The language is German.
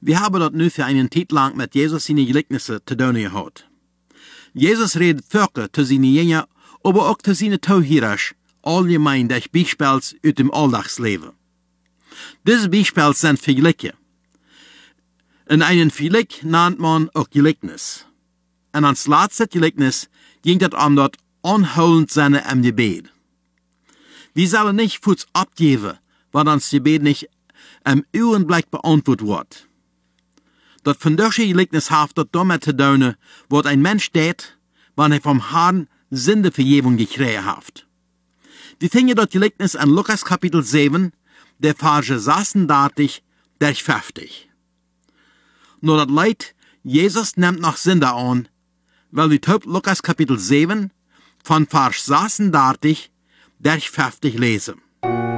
Wir haben dort nu für einen Zeit lang mit Jesus seine Gleichnisse zu tun gehabt. Jesus redet Völker zu seinen Jüngern, aber auch zu seinen Zuhörern, allgemein durch Beispiele aus dem Alltagsleben. Diese Beispiele sind Vergleiche. In einem Vergleich nennt man auch Gleichnis. Und ans letzte Gleichnis ging es dort anholend sein im Gebet. Wir sollen nicht Fuß abgeben, weil uns Gebet nicht im Augenblick beantwortet wird. Das von solchen Gleichnis hat das damit zu tun, was ein Mensch tät, wenn er vom Herrn Sündevergebung gekriegt hat. Wir finden das Gleichnis in Lukas Kapitel 7, der Verse 36 durch 50. Nur das Leid, Jesus nimmt noch Sünder an, weil wir top Lukas Kapitel 7 von Vers 36 durch 50 lesen.